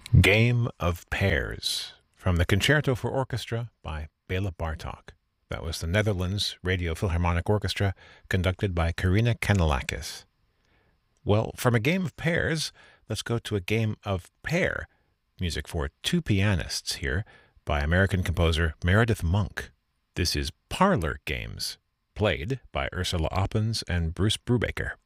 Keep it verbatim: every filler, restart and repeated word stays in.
Game of Pairs from the Concerto for Orchestra by Bela Bartok. That was the Netherlands Radio Philharmonic Orchestra, conducted by Karina Kanellakis. Well, from a game of pairs, let's go to a game of pair. Music for two pianists here by American composer Meredith Monk. This is Parlor Games, played by Ursula Oppens and Bruce Brubaker.